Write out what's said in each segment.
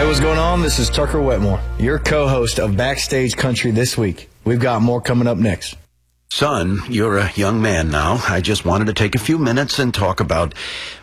Hey, what's going on? This is Tucker Wetmore, your co-host of Backstage Country This Week. We've got more coming up next. Son, you're a young man now. I just wanted to take a few minutes and talk about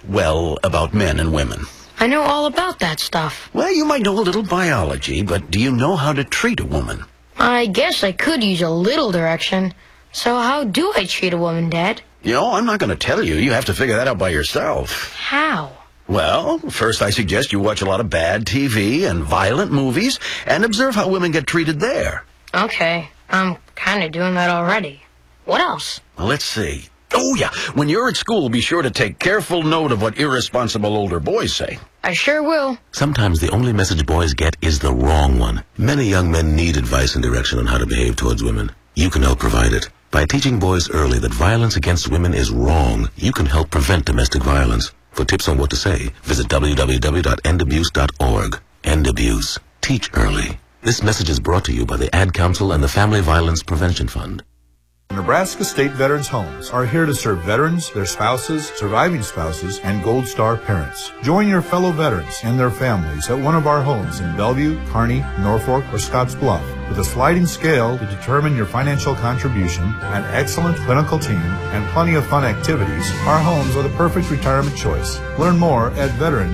men and women. I know all about that stuff. Well, you might know a little biology, but do you know how to treat a woman? I guess I could use a little direction. So how do I treat a woman, Dad? You know, I'm not going to tell you. You have to figure that out by yourself. How? Well, first I suggest you watch a lot of bad TV and violent movies and observe how women get treated there. Okay, I'm kind of doing that already. What else? Well, let's see. Oh, yeah. When you're at school, be sure to take careful note of what irresponsible older boys say. I sure will. Sometimes the only message boys get is the wrong one. Many young men need advice and direction on how to behave towards women. You can help provide it. By teaching boys early that violence against women is wrong, you can help prevent domestic violence. For tips on what to say, visit www.endabuse.org. End Abuse. Teach early. This message is brought to you by the Ad Council and the Family Violence Prevention Fund. Nebraska State Veterans Homes are here to serve veterans, their spouses, surviving spouses, and Gold Star parents. Join your fellow veterans and their families at one of our homes in Bellevue, Kearney, Norfolk, or Scottsbluff. With a sliding scale to determine your financial contribution, an excellent clinical team, and plenty of fun activities, our homes are the perfect retirement choice. Learn more at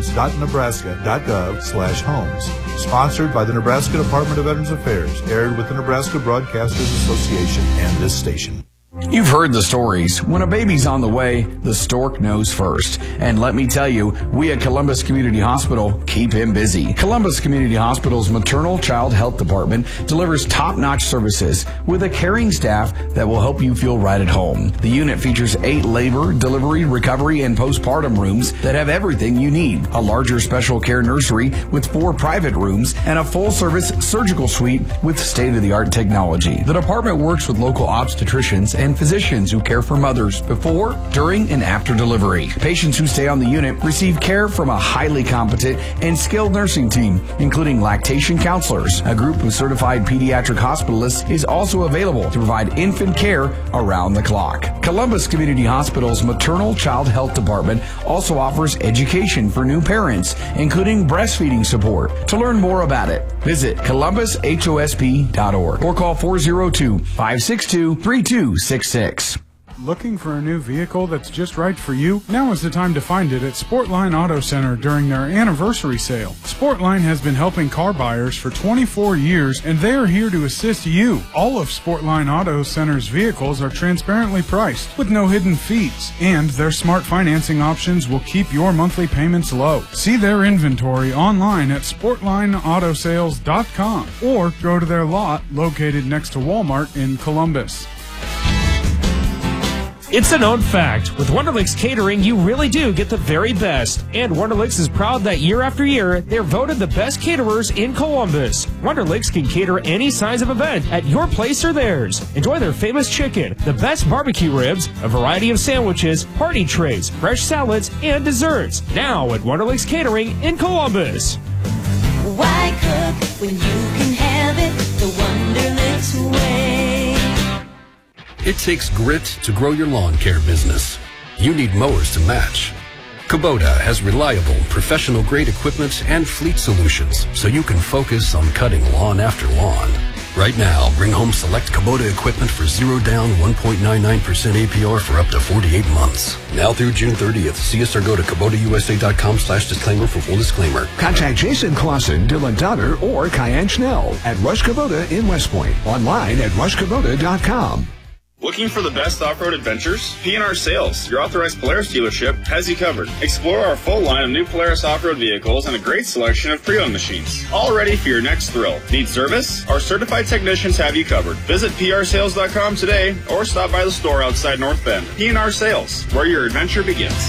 veterans.nebraska.gov/homes. Sponsored by the Nebraska Department of Veterans Affairs, aired with the Nebraska Broadcasters Association and this station. You've heard the stories. When a baby's on the way, the stork knows first. And let me tell you, we at Columbus Community Hospital keep him busy. Columbus Community Hospital's Maternal Child Health Department delivers top-notch services with a caring staff that will help you feel right at home. The unit features 8 labor, delivery, recovery, and postpartum rooms that have everything you need. A larger special care nursery with 4 private rooms and a full-service surgical suite with state-of-the-art technology. The department works with local obstetricians and physicians who care for mothers before, during, and after delivery. Patients who stay on the unit receive care from a highly competent and skilled nursing team, including lactation counselors. A group of certified pediatric hospitalists is also available to provide infant care around the clock. Columbus Community Hospital's Maternal Child Health Department also offers education for new parents, including breastfeeding support. To learn more about it, visit columbusHOSP.org or call 402-562-3266. Looking for a new vehicle that's just right for you? Now is the time to find it at Sportline Auto Center during their anniversary sale. Sportline has been helping car buyers for 24 years, and they are here to assist you. All of Sportline Auto Center's vehicles are transparently priced with no hidden fees, and their smart financing options will keep your monthly payments low. See their inventory online at sportlineautosales.com or go to their lot located next to Walmart in Columbus. It's a known fact. With Wonderlicks Catering, you really do get the very best. And Wonderlicks is proud that year after year, they're voted the best caterers in Columbus. Wonderlicks can cater any size of event at your place or theirs. Enjoy their famous chicken, the best barbecue ribs, a variety of sandwiches, party trays, fresh salads, and desserts. Now at Wonderlicks Catering in Columbus. Why cook when you can have it the Wonderlicks way? It takes grit to grow your lawn care business. You need mowers to match. Kubota has reliable, professional-grade equipment and fleet solutions, so you can focus on cutting lawn after lawn. Right now, bring home select Kubota equipment for 0 down, 1.99% APR for up to 48 months. Now through June 30th. See us or go to KubotaUSA.com/disclaimer for full disclaimer. Contact Jason Clausen, Dylan Donner, or Cayenne Schnell at Rush Kubota in West Point. Online at rushkubota.com. Looking for the best off-road adventures? P&R Sales, your authorized Polaris dealership, has you covered. Explore our full line of new Polaris off-road vehicles and a great selection of pre-owned machines. All ready for your next thrill. Need service? Our certified technicians have you covered. Visit PRSales.com today or stop by the store outside North Bend. P&R Sales, where your adventure begins.